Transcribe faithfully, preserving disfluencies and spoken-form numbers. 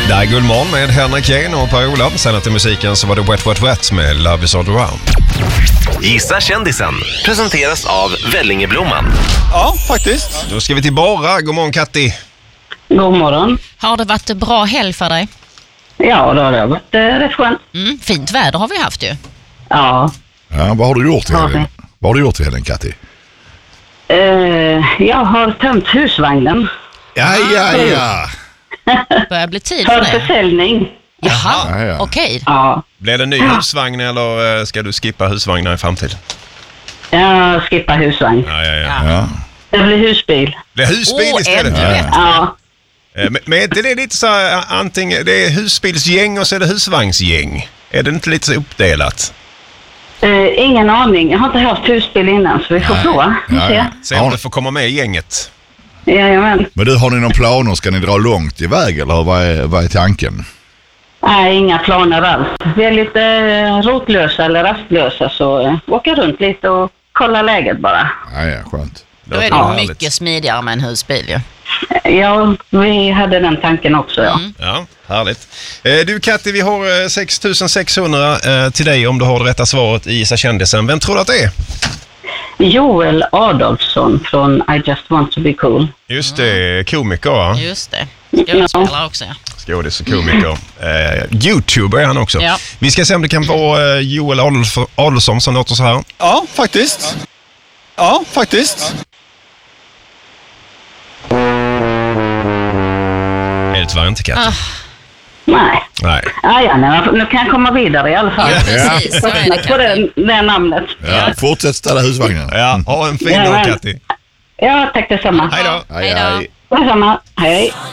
Det är Guldmorgon med Henrik Jane och Per-Ola. Sen efter musiken så var det Wet Wet Wet med Love Is All Around. Gissa kändisen presenteras av Vellingeblomman. Ja, faktiskt. Då ska vi till Bara. God morgon, Katti. God morgon. Har det varit bra helg för dig? Ja, då har det varit eh, rätt skönt. Mm, fint väder har vi haft ju. Ja. Ja, vad har du gjort i Ja, helgen? Vad har du gjort i helgen, Katti? Eh, jag har tömt husvagnen Ja, ja, ja. Börjar bli tid för för det. försäljning. Jaha, Ja, ja. okej. Ja, Blir det en ny husvagn eller eh, ska du skippa husvagnar i framtiden? jag skippar husvagn. Ja, ja, ja. Ja. Det blir husbil. Det är husbil Åh, istället. ännu bättre. Ja, Eh, Men, men är inte det lite så här, eh, antingen det är husbilsgäng och så är det husvagnsgäng? Är det inte lite så uppdelat? eh, ingen aning. Jag har inte haft husbil innan så vi får prova. Ja, ja. Se om du får komma med i gänget. Jajamän. Men du, har ni någon planer? Ska ni dra långt iväg eller vad är, vad är tanken? Nej, inga planer alls. Vi är lite eh, rotlösa eller rastlösa så eh, åka runt lite och kolla läget bara. Ja, ja, skönt. Då är det Ja, ju härligt. mycket smidigare med en husbil ju. Ja, vi hade den tanken också, ja. Mm. Ja, härligt. Eh, du Katti, vi har eh, sex tusen sexhundra eh, till dig om du har det rätta svaret i Gissa kändisen. Vem tror du att det är? Joel Adolfsson från I Just Want To Be Cool. Just det, komiker va? Just det. Skådespelare också, ja. Skådis och komiker. Eh, YouTuber är han också. Ja. Vi ska se om det kan vara eh, Joel Adolf- Adolfsson som låter så här. Ja, faktiskt. Ja, faktiskt. Är det tyvärr inte Katti? Ah. Nej. Nej. Ah, ja, nej, nu kan jag komma vidare i alla fall. Ja, precis. Så är det, På det, det namnet. Ja, fortsätt ställa husvagnen. Ja, ha en fin Ja, dag men- Katti. Ja, tack detsamma. Hej då. Hej, Hej då. hej. Detsamma. Hej.